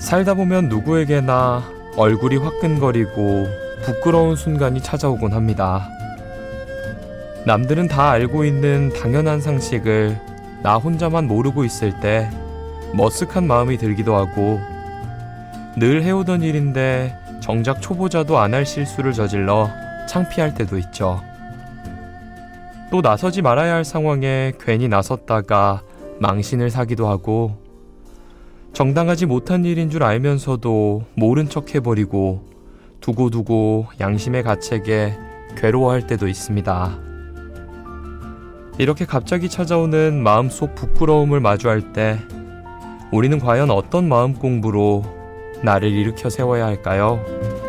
살다 보면 누구에게나 얼굴이 화끈거리고 부끄러운 순간이 찾아오곤 합니다. 남들은 다 알고 있는 당연한 상식을 나 혼자만 모르고 있을 때 머쓱한 마음이 들기도 하고, 늘 해오던 일인데 정작 초보자도 안 할 실수를 저질러 창피할 때도 있죠. 또 나서지 말아야 할 상황에 괜히 나섰다가 망신을 사기도 하고, 정당하지 못한 일인 줄 알면서도 모른 척 해버리고 두고두고 양심의 가책에 괴로워할 때도 있습니다. 이렇게 갑자기 찾아오는 마음속 부끄러움을 마주할 때 우리는 과연 어떤 마음 공부로 나를 일으켜 세워야 할까요?